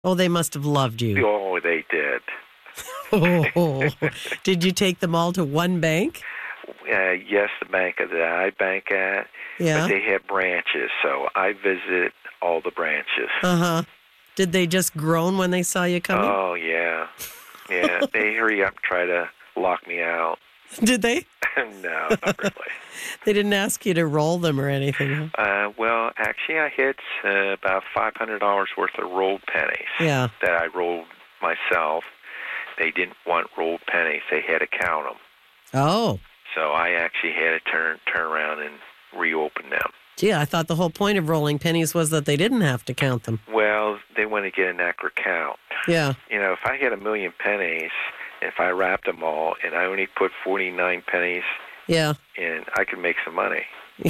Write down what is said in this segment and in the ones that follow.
Oh, they must have loved you. Oh, they did. Oh, did you take them all to one bank? Yes, the bank that I bank at. Yeah. But they have branches, so I visit all the branches. Uh-huh. Did they just groan when they saw you coming? Oh, yeah. Yeah, they hurry up and try to lock me out. Did they? No, not really. They didn't ask you to roll them or anything? Huh? Well, actually, I hit about $500 worth of rolled pennies Yeah. that I rolled myself. They didn't want rolled pennies. They had to count them. Oh. So I actually had to turn around and reopen them. Gee, I thought the whole point of rolling pennies was that they didn't have to count them. Well, they want to get an accurate count. Yeah. You know, if I had 1 million pennies, if I wrapped them all and I only put 49 pennies Yeah. in, I could make some money.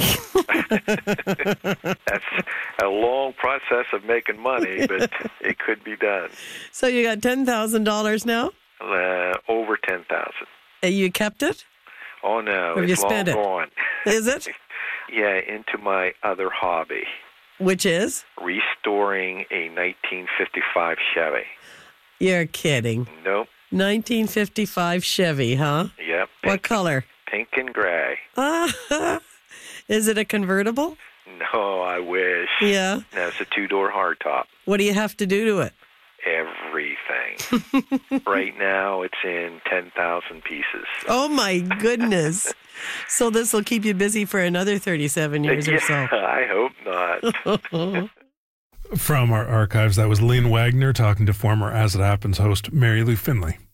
That's a long process of making money, but it could be done. So you got $10,000 now? Over 10,000. You kept it? Oh no, Have it's you spent long it? gone. Is it? Yeah, into my other hobby, Which is? restoring a 1955 Chevy. You're kidding. Nope. 1955 Chevy, huh? Yep. What color? Pink and gray. Is it a convertible? No, I wish. Yeah. No, it's a 2-door hardtop. What do you have to do to it? Everything. Right now, it's in 10,000 pieces. Oh, my goodness. So this will keep you busy for another 37 years or so. I hope not. From our archives, that was Lynn Wagner talking to former As It Happens host Mary Lou Finley.